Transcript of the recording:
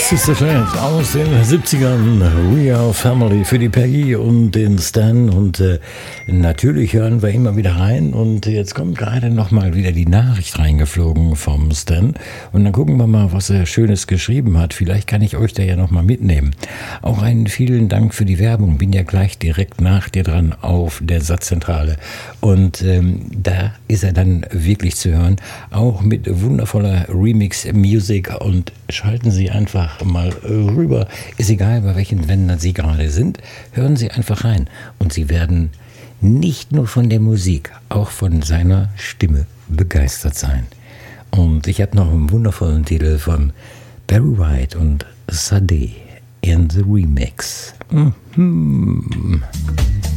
Sister Sledge aus den 70ern. We Are Family für die Peggy und den Stan. Und natürlich hören wir immer wieder rein. Und jetzt kommt gerade nochmal wieder die Nachricht reingeflogen vom Stan. Und dann gucken wir mal, was er Schönes geschrieben hat. Vielleicht kann ich euch da ja nochmal mitnehmen. Auch einen vielen Dank für die Werbung. Bin ja gleich direkt nach dir dran auf der Satzzentrale. Und da ist er dann wirklich zu hören. Auch mit wundervoller Remix-Music. Und schalten Sie einfach mal rüber. Ist egal, bei welchen Wänden Sie gerade sind. Hören Sie einfach rein. Und Sie werden nicht nur von der Musik, auch von seiner Stimme begeistert sein. Und ich habe noch einen wundervollen Titel von Barry White und Sade in the Remix.